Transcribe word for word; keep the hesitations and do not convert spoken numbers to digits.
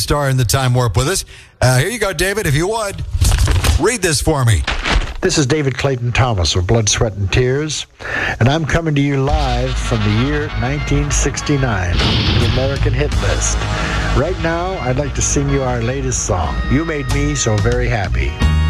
star in the Time Warp with us. Uh, here you go, David, if you would. Read this for me. This is David Clayton Thomas of Blood, Sweat, and Tears, and I'm coming to you live from the year nineteen sixty-nine, the American hit list. Right now, I'd like to sing you our latest song, You Made Me So Very Happy.